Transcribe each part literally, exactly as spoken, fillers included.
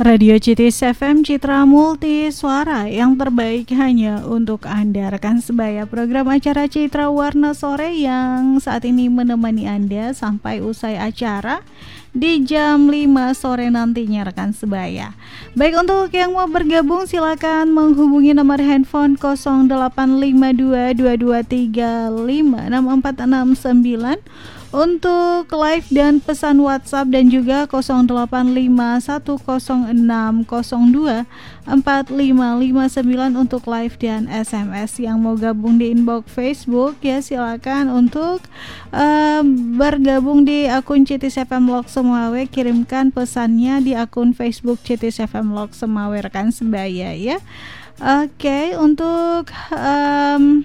Radio Citis F M, Citra Multi Suara, yang terbaik hanya untuk Anda. Rekan sebaya, program acara Citra Warna Sore yang saat ini menemani Anda sampai usai acara di jam lima sore nantinya, rekan sebaya. Baik, untuk yang mau bergabung silakan menghubungi nomor handphone nol delapan lima dua dua dua tiga lima enam empat enam sembilan untuk live dan pesan WhatsApp, dan juga nol delapan lima satu nol enam nol dua empat lima lima sembilan untuk live dan S M S. Yang mau gabung di inbox Facebook ya silakan untuk uh, bergabung di akun Citis F M Lok Semawe, kirimkan pesannya di akun Facebook Citis F M Lok Semawe, rekan sebaya ya. Oke, okay, untuk um,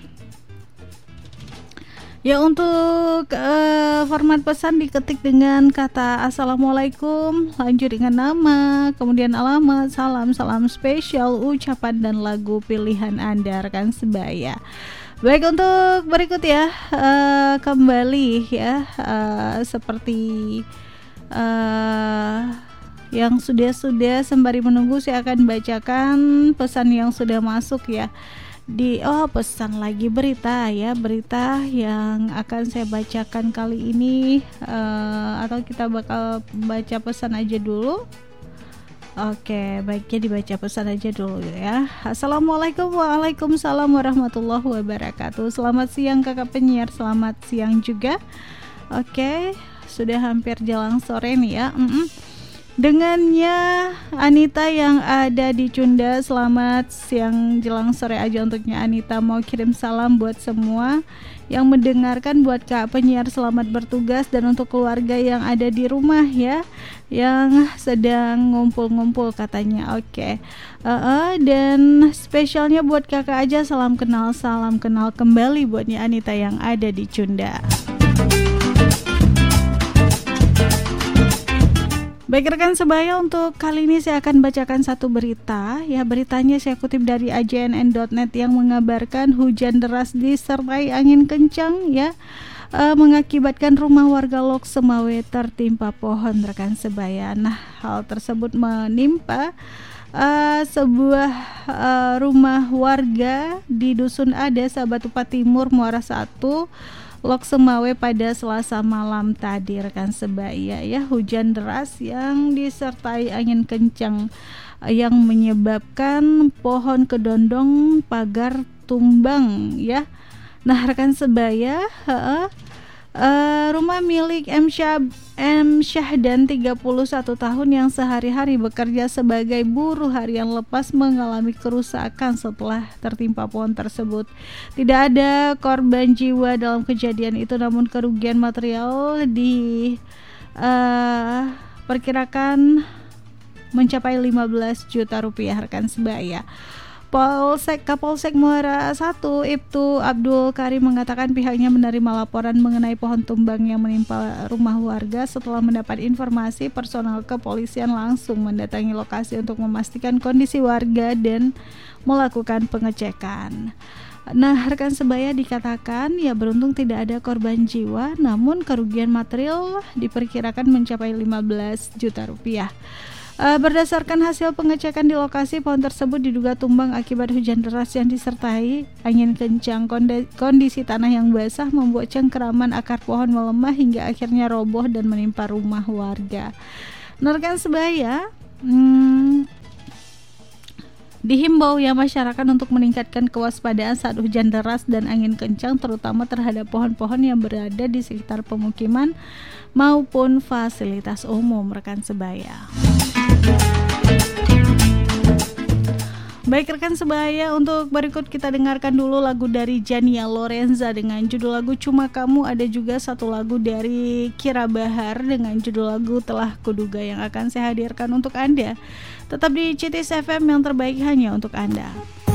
Ya untuk uh, format pesan diketik dengan kata Assalamualaikum, lanjut dengan nama, kemudian alamat, salam, salam spesial, ucapan dan lagu pilihan Anda, rekan sebaya. Baik, untuk berikut ya uh, kembali ya uh, seperti uh, yang sudah-sudah sembari menunggu, saya akan bacakan pesan yang sudah masuk ya. Di oh pesan lagi berita ya, berita yang akan saya bacakan kali ini uh, atau kita bakal baca pesan aja dulu. Oke, baiknya dibaca pesan aja dulu ya. Assalamualaikum, waalaikumsalam warahmatullahi wabarakatuh. Selamat siang kakak penyiar, selamat siang juga. Oke, sudah hampir jelang sore nih ya. Mm-mm. Dengannya Anita yang ada di Cunda, selamat siang jelang sore aja untuknya Anita. Mau kirim salam buat semua yang mendengarkan, buat kak penyiar selamat bertugas, dan untuk keluarga yang ada di rumah ya, yang sedang ngumpul-ngumpul katanya. Oke, okay. uh-uh, dan spesialnya buat kakak aja, salam kenal, salam kenal kembali buatnya Anita yang ada di Cunda. Baik rekan sebaya, untuk kali ini saya akan bacakan satu berita ya. Beritanya saya kutip dari A J N N dot net yang mengabarkan hujan deras disertai angin kencang ya uh, mengakibatkan rumah warga Lok Semawe tertimpa pohon, rekan sebaya. Nah, hal tersebut menimpa uh, sebuah uh, rumah warga di Dusun Ada, Batupa Timur, Muara Satu, Lok Semawe pada Selasa malam tadi, rekan sebaya ya. Hujan deras yang disertai angin kencang yang menyebabkan pohon kedondong pagar tumbang ya. Nah, rekan sebaya, uh, uh, rumah milik M. Syah, M. Syahdan tiga puluh satu tahun yang sehari-hari bekerja sebagai buruh harian lepas mengalami kerusakan setelah tertimpa pohon tersebut. Tidak ada korban jiwa dalam kejadian itu, namun kerugian material diperkirakan uh, mencapai lima belas juta rupiah, rekan sebaya. Polsek Kapolsek Muara Satu Ibtu Abdul Karim mengatakan pihaknya menerima laporan mengenai pohon tumbang yang menimpa rumah warga. Setelah mendapat informasi, personel kepolisian langsung mendatangi lokasi untuk memastikan kondisi warga dan melakukan pengecekan. Nah, rekan sebaya, dikatakan ya beruntung tidak ada korban jiwa, namun kerugian material diperkirakan mencapai lima belas juta rupiah. Uh, berdasarkan hasil pengecekan di lokasi, pohon tersebut diduga tumbang akibat hujan deras yang disertai angin kencang. Konde- kondisi tanah yang basah membuat cengkeraman akar pohon melemah hingga akhirnya roboh dan menimpa rumah warga. Nah, rekan sebaya, hmm, dihimbau ya masyarakat untuk meningkatkan kewaspadaan saat hujan deras dan angin kencang, terutama terhadap pohon-pohon yang berada di sekitar pemukiman maupun fasilitas umum, rekan sebaya. Baik rekan sebaya, untuk berikut kita dengarkan dulu lagu dari Jania Lorenza dengan judul lagu Cuma Kamu. Ada juga satu lagu dari Kira Bahar dengan judul lagu Telah Kuduga yang akan saya hadirkan untuk Anda. Tetap di Citis F M, yang terbaik hanya untuk Anda.